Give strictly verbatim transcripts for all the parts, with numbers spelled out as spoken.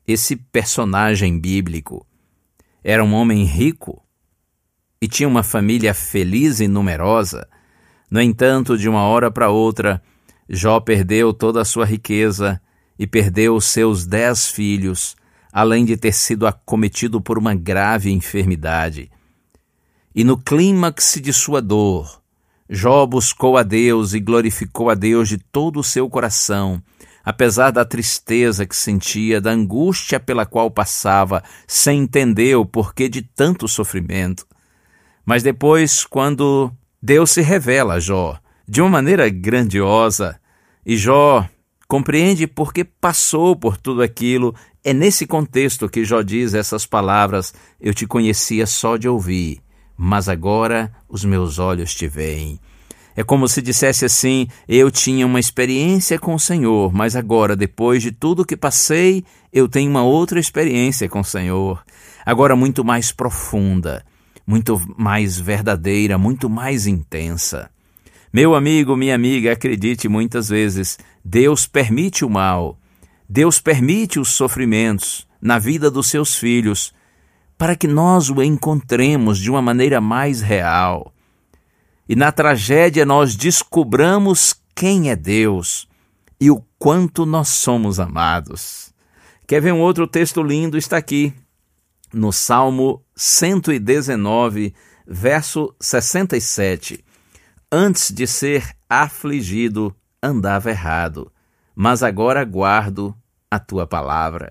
esse personagem bíblico era um homem rico e tinha uma família feliz e numerosa. No entanto, de uma hora para outra, Jó perdeu toda a sua riqueza e perdeu os seus dez filhos, além de ter sido acometido por uma grave enfermidade. E no clímax de sua dor, Jó buscou a Deus e glorificou a Deus de todo o seu coração, apesar da tristeza que sentia, da angústia pela qual passava, sem entender o porquê de tanto sofrimento. Mas depois, quando Deus se revela a Jó de uma maneira grandiosa, e Jó compreende por que passou por tudo aquilo, é nesse contexto que Jó diz essas palavras: eu te conhecia só de ouvir, mas agora os meus olhos te veem. É como se dissesse assim: eu tinha uma experiência com o Senhor, mas agora, depois de tudo que passei, eu tenho uma outra experiência com o Senhor, agora muito mais profunda, muito mais verdadeira, muito mais intensa. Meu amigo, minha amiga, acredite, muitas vezes Deus permite o mal, Deus permite os sofrimentos na vida dos seus filhos, para que nós o encontremos de uma maneira mais real. E na tragédia nós descobramos quem é Deus e o quanto nós somos amados. Quer ver um outro texto lindo? Está aqui, no Salmo cento e dezenove, verso sessenta e sete. Antes de ser afligido, andava errado, mas agora guardo a tua palavra.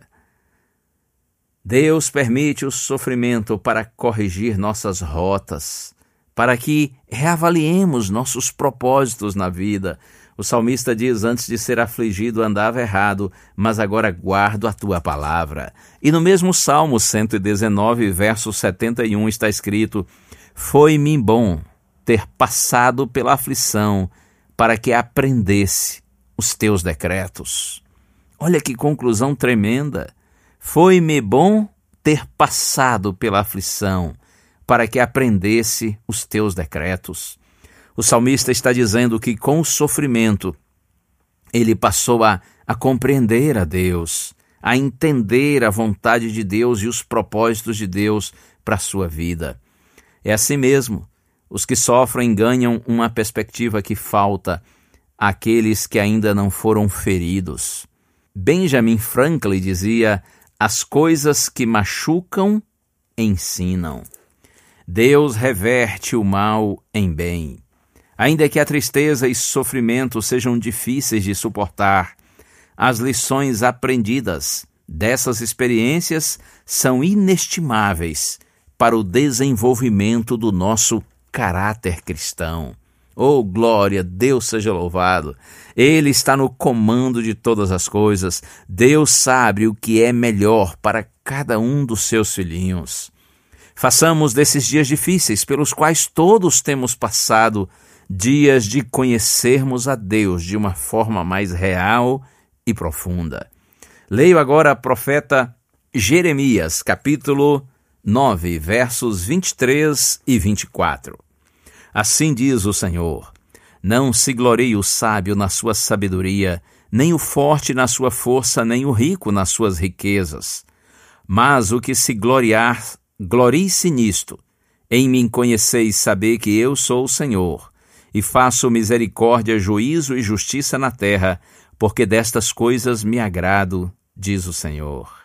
Deus permite o sofrimento para corrigir nossas rotas, para que reavaliemos nossos propósitos na vida. O salmista diz: antes de ser afligido andava errado, mas agora guardo a tua palavra. E no mesmo Salmo cento e dezenove, verso setenta e um, está escrito: foi-me bom ter passado pela aflição, para que aprendesse os teus decretos. Olha que conclusão tremenda! Foi-me bom ter passado pela aflição, para que aprendesse os teus decretos. O salmista está dizendo que com o sofrimento ele passou a, a compreender a Deus, a entender a vontade de Deus e os propósitos de Deus para a sua vida. É assim mesmo, os que sofrem ganham uma perspectiva que falta àqueles que ainda não foram feridos. Benjamin Franklin dizia: as coisas que machucam ensinam. Deus reverte o mal em bem. Ainda que a tristeza e sofrimento sejam difíceis de suportar, as lições aprendidas dessas experiências são inestimáveis para o desenvolvimento do nosso caráter cristão. Oh, glória, Deus seja louvado. Ele está no comando de todas as coisas. Deus sabe o que é melhor para cada um dos seus filhinhos. Façamos desses dias difíceis, pelos quais todos temos passado, dias de conhecermos a Deus de uma forma mais real e profunda. Leio agora a profeta Jeremias, capítulo nove, versos vinte e três e vinte e quatro. Assim diz o Senhor: não se glorie o sábio na sua sabedoria, nem o forte na sua força, nem o rico nas suas riquezas. Mas o que se gloriar, glorie-se nisto, em mim conheceis saber que eu sou o Senhor, e faço misericórdia, juízo e justiça na terra, porque destas coisas me agrado, diz o Senhor.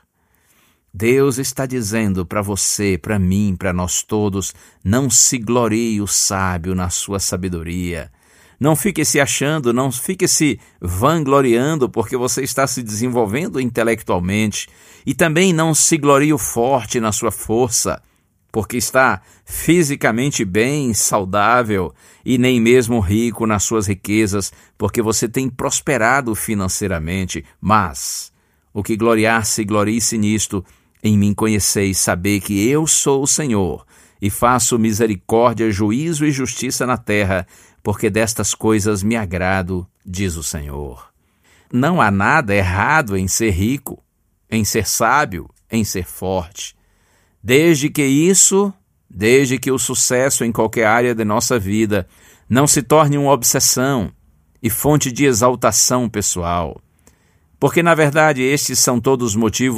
Deus está dizendo para você, para mim, para nós todos: não se glorie o sábio na sua sabedoria. Não fique se achando, não fique se vangloriando porque você está se desenvolvendo intelectualmente. E também não se glorie o forte na sua força, porque está fisicamente bem, saudável, e nem mesmo rico nas suas riquezas, porque você tem prosperado financeiramente. Mas o que gloriar-se, glorie-se nisto: em mim conheceis saber que eu sou o Senhor, e faço misericórdia, juízo e justiça na terra, porque destas coisas me agrado, diz o Senhor. Não há nada errado em ser rico, em ser sábio, em ser forte. Desde que isso, desde que o sucesso em qualquer área de nossa vida não se torne uma obsessão e fonte de exaltação pessoal. Porque, na verdade, estes são todos motivos